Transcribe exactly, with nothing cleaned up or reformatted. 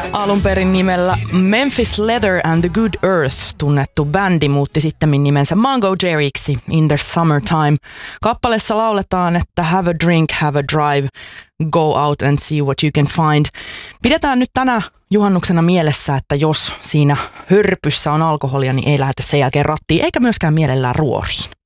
Alun perin nimellä Memphis Leather and the Good Earth tunnettu bändi muutti sittemmin nimensä Mungo Jerryksi In the Summertime. Kappaleessa lauletaan, että have a drink, have a drive, go out and see what you can find. Pidetään nyt tänä juhannuksena mielessä, että jos siinä hörpyssä on alkoholia, niin ei lähdetä sen jälkeen rattiin, eikä myöskään mielellään ruoriin.